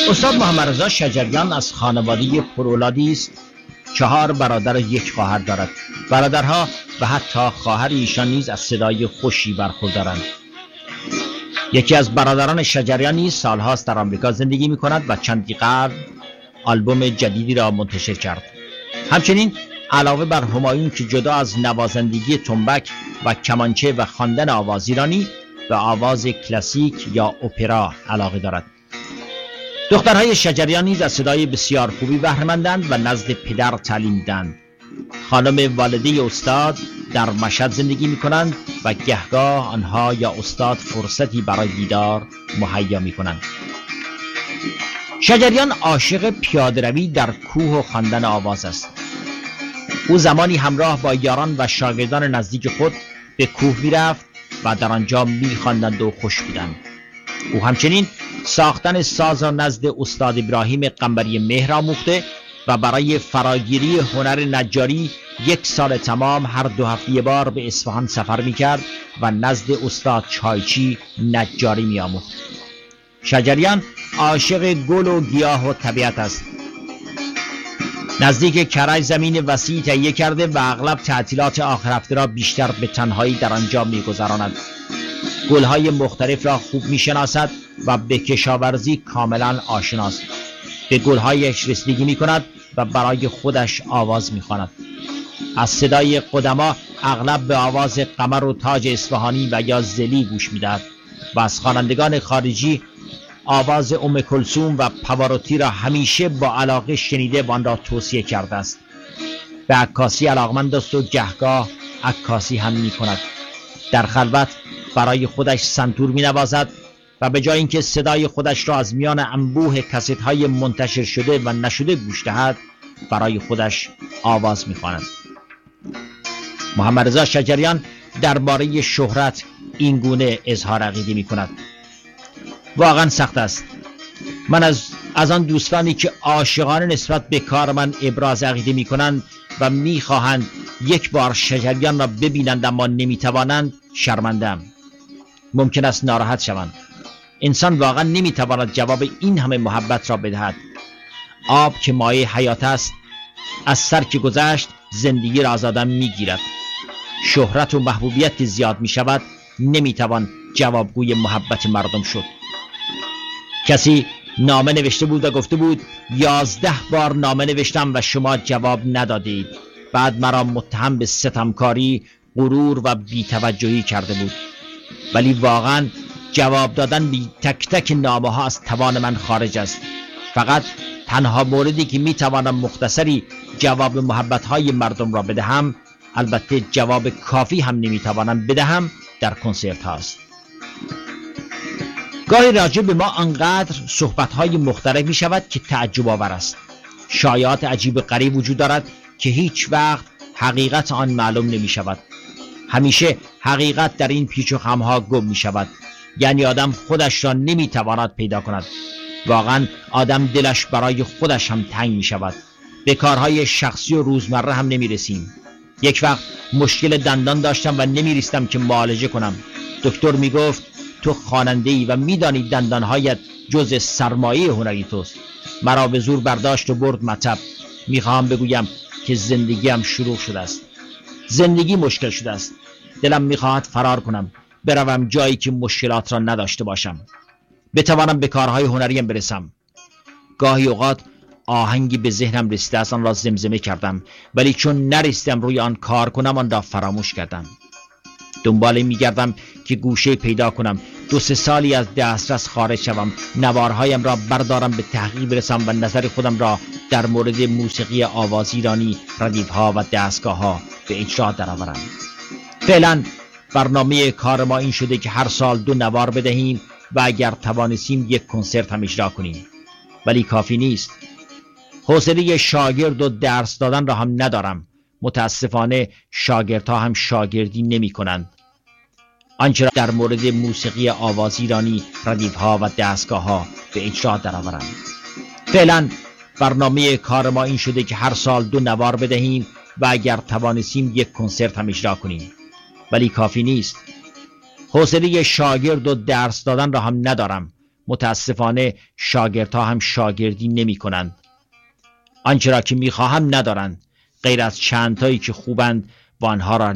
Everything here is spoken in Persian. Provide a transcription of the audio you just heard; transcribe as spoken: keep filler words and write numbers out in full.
استاد محمد رضا شجریان از خانواده پرولادی است. چهار برادر و یک خواهر دارد. برادرها و حتی خواهر ایشان نیز از صدای خوشی برخوردارند. یکی از برادران شجریان نیز سالهاست در آمریکا زندگی می کند و چندی قبل آلبوم جدیدی را منتشر کرد. همچنین علاوه بر همایون که جدا از نوازندگی تنبک و کمانچه و خواندن آواز ایرانی به آواز کلاسیک یا اپرا علاقه دارد. دخترهای شجریان نیز از صدای بسیار خوبی بهره‌مندند و نزد پدر تعلیم می‌دهند. خانم والده استاد در مشهد زندگی می‌کنند و گهگاه آنها یا استاد فرصتی برای دیدار مهیا می‌کنند. شجریان عاشق پیاده‌روی در کوه و خواندن آواز است. او زمانی همراه با یاران و شاگردان نزدیک خود به کوه می‌رفت و در آنجا می‌خواندند و خوش بودند. او همچنین ساختن ساز را نزد استاد ابراهیم قنبری مهر آموخته و برای فراگیری هنر نجاری یک سال تمام هر دو هفته یک بار به اصفهان سفر می‌کرد و نزد استاد چایچی نجاری می‌آموخت. شجریان عاشق گل و گیاه و طبیعت است. نزدیک کرج زمین وسیعی تهیه کرده و اغلب تعطیلات آخر هفته را بیشتر به تنهایی در آنجا می‌گذراند. گل‌های مختلف را خوب می‌شناسد و به کشاورزی کاملا آشناست. به گل‌هایش رسیدگی می‌کند و برای خودش آواز می‌خواند. از صدای قدما اغلب به آواز قمر و تاج اصفهانی و یا زلی گوش می‌دهد و از خوانندگان خارجی آواز ام کلثوم و پاواروتی را همیشه با علاقه شنیده و آن را توصیه کرده است. به عکاسی علاقمند است و گهگاه عکاسی هم می‌کند. در خلوت برای خودش سنتور می‌نوازد و به جای اینکه صدای خودش را از میان انبوه کاست‌های منتشر شده و نشده گوش دهد، برای خودش آواز می‌خواند. محمد رضا شجریان درباره شهرت این گونه اظهار عقیده می‌کند: واقعا سخت است. من از از آن دوستانی که عاشقانه نسبت به کار من ابراز عقیده می‌کنند و می‌خواهند یک بار شجریان را ببینند اما نمی‌توانند شرمنده‌ام. ممکن است ناراحت شوند. انسان واقعا نمی‌تواند جواب این همه محبت را بدهد. آب که مایه حیات است، از سر که گذشت زندگی را از آدم می‌گیرد. شهرت و محبوبیت که زیاد می‌شود نمی‌توان جوابگوی محبت مردم شد. کسی نامه نوشته بود و گفته بود یازده بار نامه نوشتم و شما جواب ندادید. بعد مرا متهم به ستمکاری، غرور و بی‌توجهی کرده بود. ولی واقعا جواب دادن به تک تک نامه ها از توان من خارج است. فقط تنها موردی که می توانم مختصری جواب محبت های مردم را بدهم، البته جواب کافی هم نمی توانم بدهم، در کنسرت هاست. گاهی راجع به ما انقدر صحبت های مختلف می شود که تعجب آور است. شایعات عجیب غریب وجود دارد که هیچ وقت حقیقت آن معلوم نمی شود. همیشه حقیقت در این پیچ و خم ها گم می شود. یعنی آدم خودش را نمی تواند پیدا کند. واقعا آدم دلش برای خودش هم تنگ می شود. به کارهای شخصی و روزمره هم نمی رسیم. یک وقت مشکل دندان داشتم و نمی رسیدم که معالجه کنم. دکتر می گفت تو خواننده ای و می دانی دندانهایت جز سرمایه هنری توست. مرا به زور برداشت و برد مطب. می خواهم بگویم که زندگیم شروع شده است. زندگی مشکل شده است. دلم می خواهد فرار کنم، بروم جایی که مشکلات را نداشته باشم، بتوانم به کارهای هنریم برسم. گاهی اوقات آهنگی به ذهنم رسیده است، آن را زمزمه کردم، ولی چون نرسیدم روی آن کار کنم آن را فراموش کردم. دنبال می‌گردم که گوشه پیدا کنم، دو سه سالی از دسترس خارج شوم، نوارهایم را بردارم، به تحقیق برسم و نظر خودم را در مورد موسیقی آواز ایرانی، ردیف‌ها و دستگاه‌ها به اجرا درآورم. فعلا برنامه کار ما این شده که هر سال دو نوار بدهیم و اگر توانستیم یک کنسرت هم اجرا کنیم. ولی کافی نیست. حوصله شاگرد و درس دادن را هم ندارم. متاسفانه شاگردها هم شاگردی نمی کنند. آنچه را در مورد موسیقی آواز ایرانی، ردیف‌ها و دستگاه‌ها به اجرا درآورم. فعلا برنامه کار ما این شده که هر سال دو نوار بدهیم و اگر توانستیم یک کنسرت هم اجرا کنیم. ولی کافی نیست. حوصله شاگرد و درس دادن را هم ندارم. متاسفانه شاگردها هم شاگردی نمی کنند. آنچه را که می خواهم ندارند، غیر از چند تایی که خوبند و آنها را